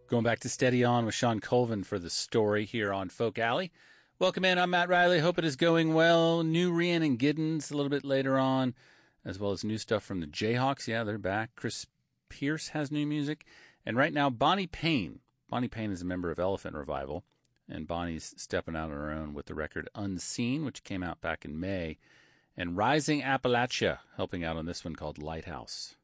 Going back to Steady On with Sean Colvin for the story here on Folk Alley. Welcome in, I'm Matt Riley. Hope it is going well. New Rhiannon Giddens a little bit later on, as well as new stuff from the Jayhawks. Yeah, they're back. Chris Pierce has new music. And right now, Bonnie Payne. Bonnie Payne is a member of Elephant Revival, and Bonnie's stepping out on her own with the record Unseen, which came out back in May, and Rising Appalachia helping out on this one called Lighthouse.